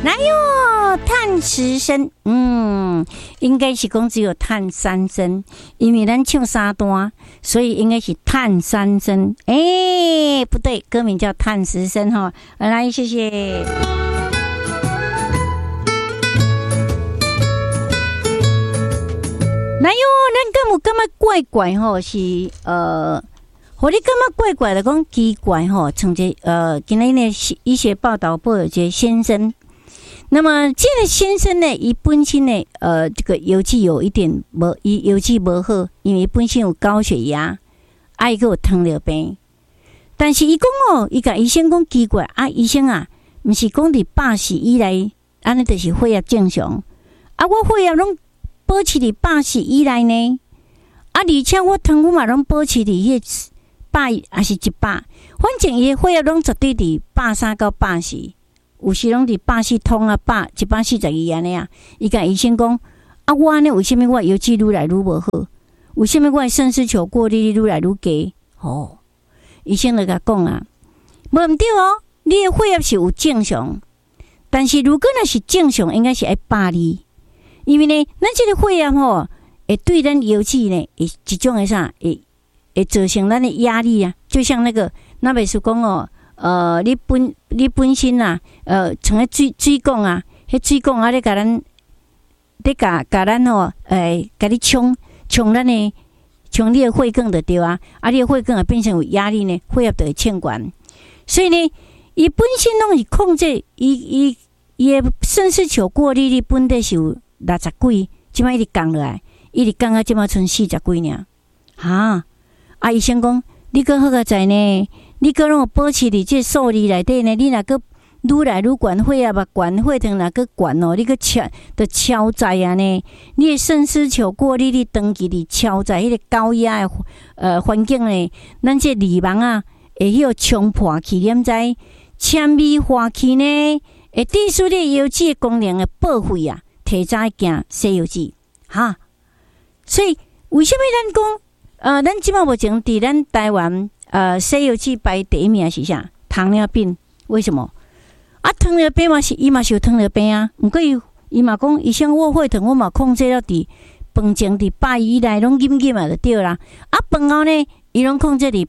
哪有碳10声？应该是讲只有碳3声，因为咱唱3段，所以应该是碳3声。不对，歌名叫碳10声哈。来，谢谢。哪有咱敢有感觉怪怪吼？是互你感觉怪怪的，讲奇怪吼。从这今天的医学报道报有一个先生。那么这个先生呢，伊本身呢，这个邮寄有一点邮寄无好，因为本身有高血压，伊个有糖尿病。但是伊讲哦，伊甲医生讲奇怪啊，医生啊，毋是讲伫80以内，安尼就是血压正常。啊，我血压拢保持伫80以内呢。啊，而且我糖我嘛拢保持伫迄100还是100，反正伊的血压拢绝对伫83到80。有时拢伫80通啊，142安尼啊。伊甲医生讲啊，我安尼为什么我邮寄愈来愈无好？为什么我肾丝球过滤率愈来愈低？医生就甲讲啊，无毋对哦，你的血压是有正常，但是如果若是正常，应该是爱82，因为呢，咱这个血压会对咱邮寄呢，会一种的啥，会造成咱的压力啊，就像那个，那袂是讲你本身啊，像迄水管啊，迄水管啊，你甲咱甲你冲咱的，冲你的血管就对啊，你的血管啊变成有压力呢，血压就会欠管。所以呢，伊本身拢是控制伊的肾丝球过滤率本来是有60几，即摆一直降落来，一直降到即摆剩40几尔。医生讲，你搁好个在呢。你搁拢有保持伫这数字内底呢？你若搁愈来愈悬，血压嘛悬，血糖若搁悬哦，你搁超载啊呢？你的肾丝球过滤率长期伫超载，迄个高压的环境呢，咱这胰网啊会迄个冲破去，你毋知纤维化去呢，会致使你邮寄的功能的报废啊，提早行西邮寄哈。所以为什么咱讲咱即摆目前伫咱台湾？西邮寄排第一名是啥？糖尿病。为什么？糖尿病嘛是伊嘛是有糖尿病啊。毋过伊嘛讲，医生我血糖我嘛控制了伫饭前伫100以内，拢减嘛就对啦。饭后呢，伊拢控制伫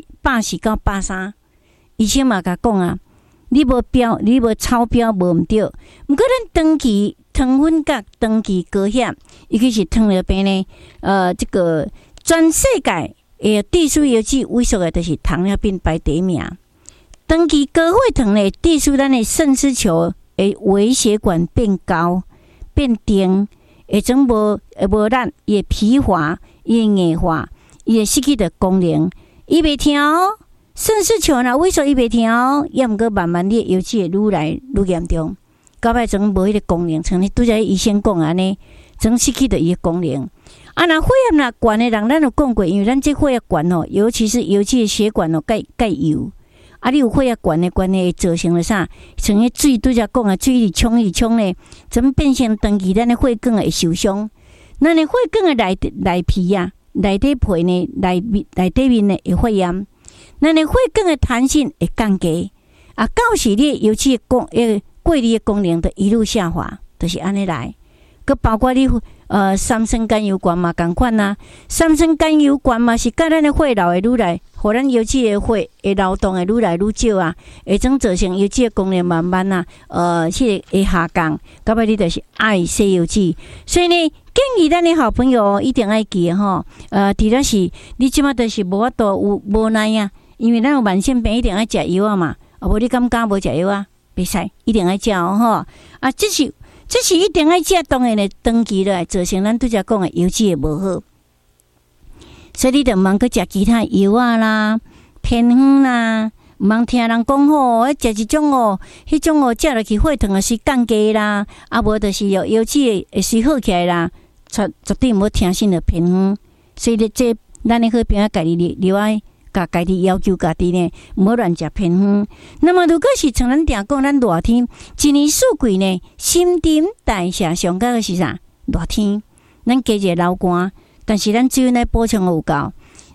80到83。医生嘛甲讲啊，你无超标无毋对。毋过咱长期糖分甲长期高血，尤其是糖尿病呢，这个全世界。致使邮寄萎缩的，就是糖尿病排第一名。长期高血糖呢，致使咱的肾丝球的微血管变高、变硬，会种无力，伊会疲乏，伊会硬化，伊会失去的功能，伊袂听哦。肾丝球若萎缩，伊袂听哦，也毋过慢慢你邮寄会愈来愈严重，到尾种无迄个功能，像你拄则医生讲安尼，种失去的伊的功能。若血压若悬的人，咱有讲过，因为咱这血压悬哦，尤其是邮寄的血管哦，介油。你有血压悬的关系，会造成了啥？像迄水拄则讲啊，水一直冲咧，怎变成长期咱的血管会受伤？咱的血管的内皮啊，内底皮呢，内底面呢会发炎，咱的血管的弹性会降低。到时你邮寄的过滤的功能就一路下滑，就是安尼来。佮包括你三酸甘油酐嘛同款啊，三酸甘油酐嘛是甲咱的血流会愈来，互咱邮寄的血会流动会愈来愈少啊，会种造成邮寄的功能慢慢啊，个会下降。到尾你就是爱西邮寄，所以呢，建议咱的好朋友一定爱记吼，除了是你即马就是无法度有无奈啊，因为咱有慢性病一定爱食药啊嘛，无你敢无食药啊？袂使，一定爱食哦吼。这是一定爱食，当然呢，长期来造成咱拄则讲的邮寄会无好，所以你着毋通去食其他药啊啦、偏方啦，毋通听人讲吼，食一种迄种食落去血糖也是降低啦，无就是邮寄会是好起来啦，绝对毋好听信的偏方。所以咧，这咱的好朋友家己留爱。家己要求家己呢，毋好乱食偏方。那么，如果是像咱定讲，咱热天一年四季呢，新陈代谢上高的是啥？热天，咱加一个流汗，但是咱水分来补充有够。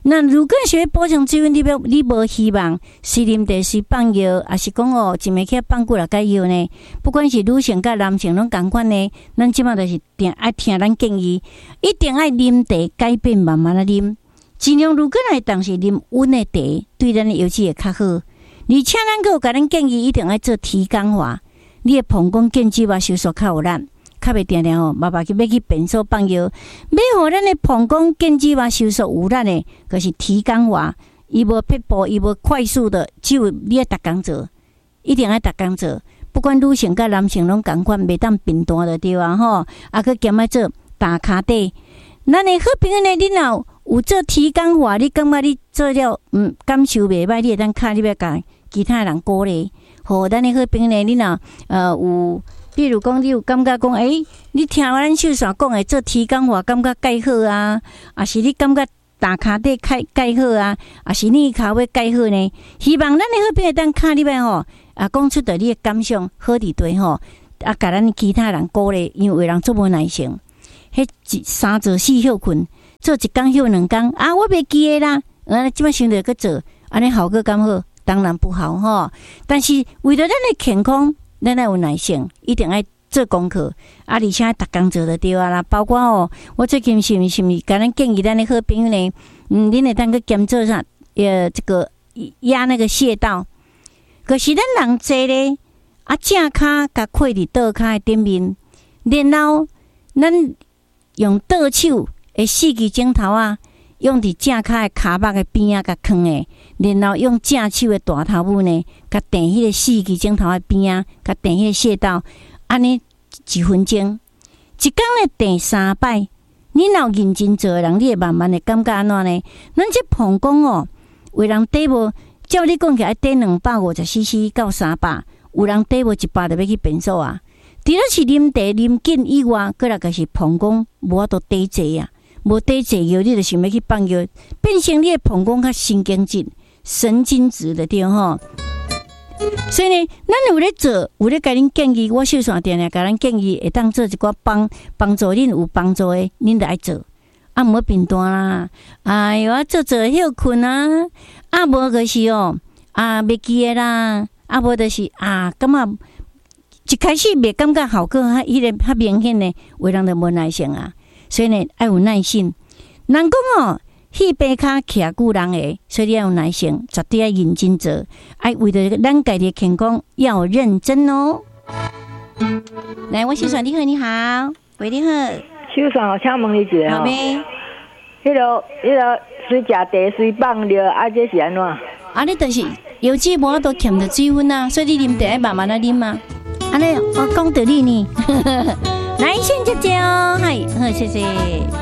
那如果是要补充水分，你无希望是啉茶是放药，还是讲哦一暝起放几落解药呢？不管是女性甲男性拢共款呢，咱即马就是爱听咱建议，一定爱啉茶改变慢慢啊啉，尽量如果来当时啉温的茶，对咱的腰子会较好。而且咱佫有甲咱建议，一定爱做提肛法，你的膀胱腱肌肉收缩较有力。较袂定定吼，爸去要去便所放药，要互咱的膀胱腱肌肉收缩有力的，就是提肛法。伊无撇步，伊无快速的，只有你要逐工做，一定要逐工做。不管女性甲男性拢共款，袂当并单就对啊吼。啊，佮兼爱做打骹底。咱的好朋友呢，你若有做提肛法，你感觉你做了感受袂歹，你会当骹你要甲其他人鼓励，互咱的好朋友呢，你若有。比如讲，你有感觉讲，你听咱秀嫂讲的做提肛法，感觉介好啊，还是你感觉打骹底介好啊，还是你骹尾介好呢？希望咱的好朋友当看你们吼，讲出着你的感想，好伫对吼，甲咱其他人鼓励，因为有人做无耐性，迄3做4休困，做一工休2工啊，我袂记诶啦，即摆想着去做，安尼效果敢好？当然不好吼。但是为了咱的健康。咱要有耐性，一定要做功课，而且逐工做就对啊啦。包括我最近是毋是甲咱建议咱的好朋友呢？恁会当去检做啥？这个压那个穴道，可是咱人坐咧，正骹甲跪伫倒骹的顶面，然后咱用倒手的4支指头用伫正骹的骹肉的边甲囥诶，然后用正手的大头拇呢，甲垫迄个4支指头的边甲垫迄个穴道，安尼1分钟，一工咧垫3摆。你若认真做的人，你会慢慢的感觉安怎呢？咱这膀胱有人底无，照你讲起来底250cc 到300，有人底无100就要去便所啊。除了是啉茶啉紧以外，搁来就是膀胱无法度底坐啊。无底坐药，你就想要去放药，变成你的膀胱较神经质、神经质的对吼。所以呢，咱有咧做，有咧甲恁建议，我秀线定甲咱建议，会当做一寡帮助恁有帮助的，恁就爱做。毋好变单啦，哎哟，做休困啊，无就是袂记诶啦，无就是感觉一开始袂感觉效果，迄个较明显呢，有人就无耐性啊。所以呢，要有耐心。人讲戏白卡徛久人诶，所以你要有耐心，绝对要认真做。为了咱家己健康，要认真哦。来，我秀爽，你好，你好，喂，你好， 秀爽，我请问你一下好呗。 迄个随食茶随放尿，这是安怎？ 你就是腰子无都欠着水分啊，所以你啉茶要慢慢啉啊。安尼我讲道理呢。来，先接接哦，嗨，好，谢谢。